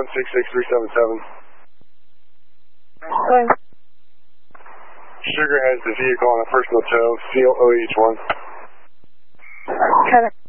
66377. Going. Sugar has the vehicle on a personal tow, seal OH1. Got it.